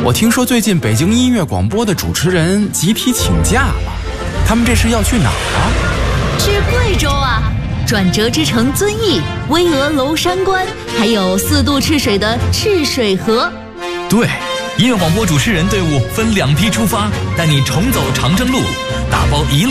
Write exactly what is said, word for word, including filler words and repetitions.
我听说最近北京音乐广播的主持人集体请假了，他们这是要去哪儿啊？ 去贵州啊！转折之城遵义、巍峨娄山关，还有四渡赤水的赤水河。 对，音乐广播主持人队伍分两批出发，带你重走长征路，打包一路